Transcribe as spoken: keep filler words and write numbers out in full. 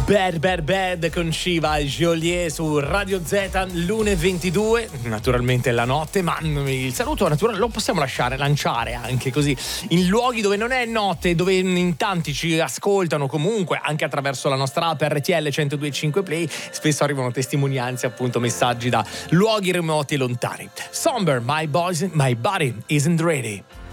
Bad Bad Bad con Shiva e Joliet su Radio Z, l'una e ventidue, naturalmente la notte, ma il saluto naturale lo possiamo lasciare, lanciare anche così in luoghi dove non è notte, dove in tanti ci ascoltano comunque anche attraverso la nostra app R T L centodue e cinque Play. Spesso arrivano testimonianze, appunto messaggi da luoghi remoti e lontani. Somber, my, boys, my body isn't ready.